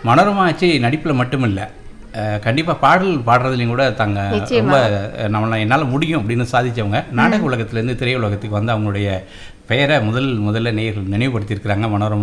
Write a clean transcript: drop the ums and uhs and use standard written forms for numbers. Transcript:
மனோரமா ஆச்சு நடிப்பில் மட்டும் இல்லை, கண்டிப்பாக பாடல் பாடுறதுலையும் கூட தாங்க ரொம்ப என்னால் முடியும் அப்படின்னு சாதித்தவங்க. நாடக உலகத்துலேருந்து திரையுலகத்துக்கு வந்து அவங்களுடைய பெயரை முதல்ல நேயர்கள் நினைவுபடுத்தியிருக்கிறாங்க மனோரமா.